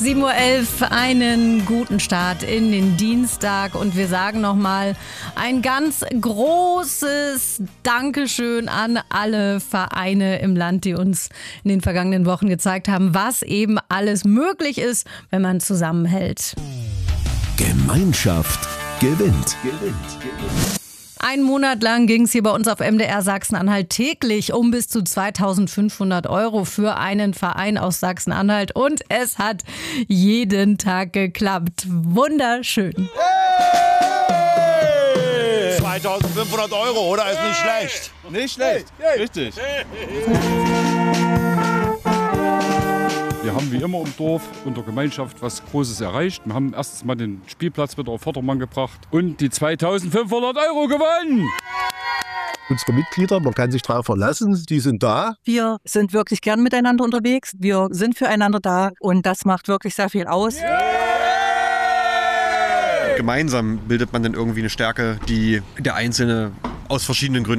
7:11 Uhr, einen guten Start in den Dienstag und wir sagen nochmal ein ganz großes Dankeschön an alle Vereine im Land, die uns in den vergangenen Wochen gezeigt haben, was eben alles möglich ist, wenn man zusammenhält. Gemeinschaft gewinnt. Einen Monat lang ging es hier bei uns auf MDR Sachsen-Anhalt täglich um bis zu 2.500 € für einen Verein aus Sachsen-Anhalt und es hat jeden Tag geklappt. Wunderschön. Hey! 2.500 €, oder? Ist nicht schlecht. Nicht schlecht, richtig. Wir haben wie immer im Dorf und der Gemeinschaft was Großes erreicht. Wir haben erstens mal den Spielplatz wieder auf Vordermann gebracht und die 2.500 € gewonnen. Unsere Mitglieder, man kann sich darauf verlassen, die sind da. Wir sind wirklich gern miteinander unterwegs. Wir sind füreinander da und das macht wirklich sehr viel aus. Gemeinsam bildet man dann irgendwie eine Stärke, die der Einzelne aus verschiedenen Gründen